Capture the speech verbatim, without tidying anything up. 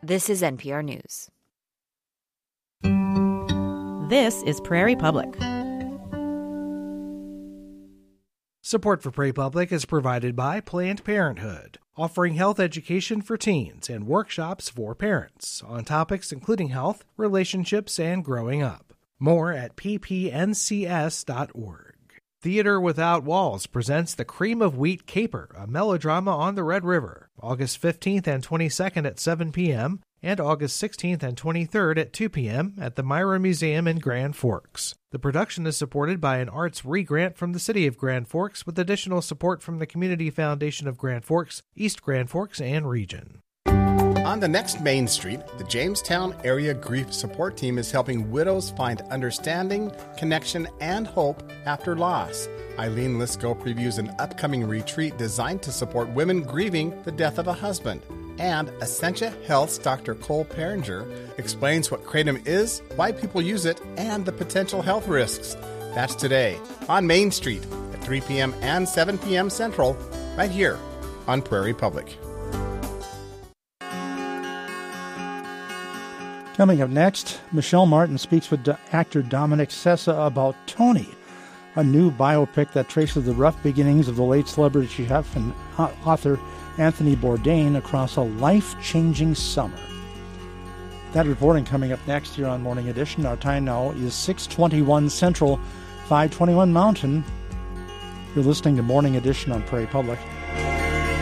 This is N P R News. This is Prairie Public. Support for Prairie Public is provided by Planned Parenthood, offering health education for teens and workshops for parents on topics including health, relationships, and growing up. More at p p n c s dot org. Theater Without Walls presents The Cream of Wheat Caper, a melodrama on the Red River, August fifteenth and twenty-second at seven p.m., and August sixteenth and twenty-third at two p.m. at the Myra Museum in Grand Forks. The production is supported by an arts re-grant from the City of Grand Forks with additional support from the Community Foundation of Grand Forks, East Grand Forks, and Region. On the next Main Street, the Jamestown Area Grief Support Team is helping widows find understanding, connection, and hope after loss. Eileen Lisco previews an upcoming retreat designed to support women grieving the death of a husband. And Essentia Health's Doctor Cole Peringer explains what kratom is, why people use it, and the potential health risks. That's today on Main Street at three p.m. and seven p.m. Central, right here on Prairie Public. Coming up next, Michelle Martin speaks with actor Dominic Sessa about Tony, a new biopic that traces the rough beginnings of the late celebrity chef and author Anthony Bourdain across a life-changing summer. That reporting coming up next here on Morning Edition. Our time now is six twenty-one Central, five twenty-one Mountain. You're listening to Morning Edition on Prairie Public.